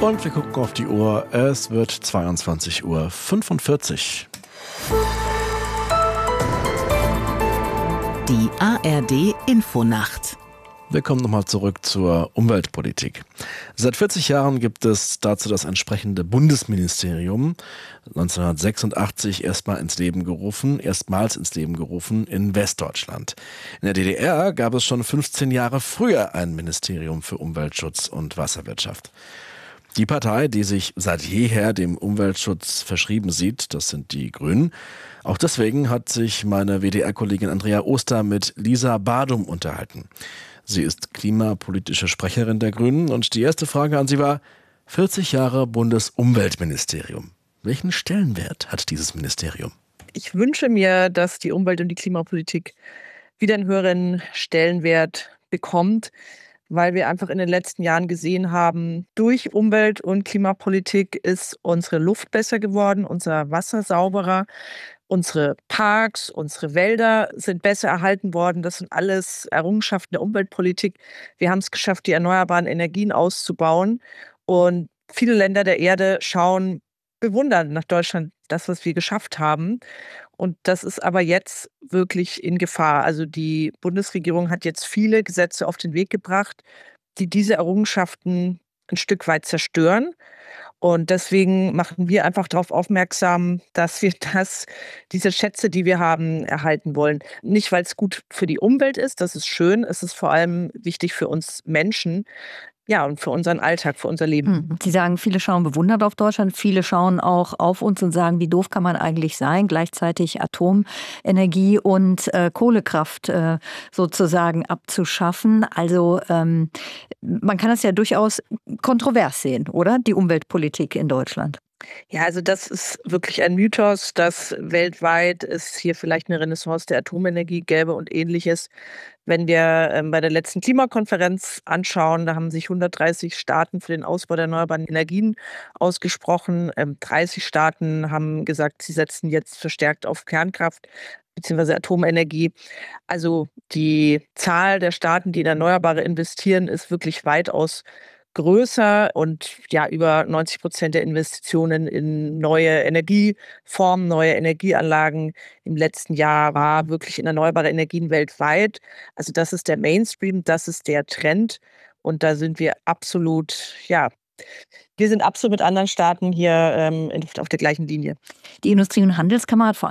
Und wir gucken auf die Uhr. Es wird 22:45 Uhr. Die ARD-Infonacht. Wir kommen nochmal zurück zur Umweltpolitik. Seit 40 Jahren gibt es dazu das entsprechende Bundesministerium, 1986 erstmals ins Leben gerufen in Westdeutschland. In der DDR gab es schon 15 Jahre früher ein Ministerium für Umweltschutz und Wasserwirtschaft. Die Partei, die sich seit jeher dem Umweltschutz verschrieben sieht, das sind die Grünen. Auch deswegen hat sich meine WDR-Kollegin Andrea Oster mit Lisa Badum unterhalten. Sie ist klimapolitische Sprecherin der Grünen und die erste Frage an sie war: 40 Jahre Bundesumweltministerium. Welchen Stellenwert hat dieses Ministerium? Ich wünsche mir, dass die Umwelt- und die Klimapolitik wieder einen höheren Stellenwert bekommt, weil wir einfach in den letzten Jahren gesehen haben, durch Umwelt- und Klimapolitik ist unsere Luft besser geworden, unser Wasser sauberer, unsere Parks, unsere Wälder sind besser erhalten worden. Das sind alles Errungenschaften der Umweltpolitik. Wir haben es geschafft, die erneuerbaren Energien auszubauen. Und viele Länder der Erde schauen bewundernd nach Deutschland, das, was wir geschafft haben. Und das ist aber jetzt wirklich in Gefahr. Also die Bundesregierung hat jetzt viele Gesetze auf den Weg gebracht, die diese Errungenschaften ein Stück weit zerstören. Und deswegen machen wir einfach darauf aufmerksam, dass wir diese Schätze, die wir haben, erhalten wollen. Nicht, weil es gut für die Umwelt ist, das ist schön, es ist vor allem wichtig für uns Menschen, ja, und für unseren Alltag, für unser Leben. Sie sagen, viele schauen bewundert auf Deutschland, viele schauen auch auf uns und sagen, wie doof kann man eigentlich sein, gleichzeitig Atomenergie und Kohlekraft sozusagen abzuschaffen. Also man kann das ja durchaus kontrovers sehen, oder? Die Umweltpolitik in Deutschland. Ja, also das ist wirklich ein Mythos, dass weltweit es hier vielleicht eine Renaissance der Atomenergie gäbe und Ähnliches. Wenn wir bei der letzten Klimakonferenz anschauen, da haben sich 130 Staaten für den Ausbau der erneuerbaren Energien ausgesprochen. 30 Staaten haben gesagt, sie setzen jetzt verstärkt auf Kernkraft bzw. Atomenergie. Also die Zahl der Staaten, die in Erneuerbare investieren, ist wirklich weitaus größer und ja, über 90% der Investitionen in neue Energieformen, neue Energieanlagen im letzten Jahr war wirklich in erneuerbare Energien weltweit. Also das ist der Mainstream, das ist der Trend und da sind wir absolut, ja, wir sind absolut mit anderen Staaten hier auf der gleichen Linie. Die Industrie- und Handelskammer hat vor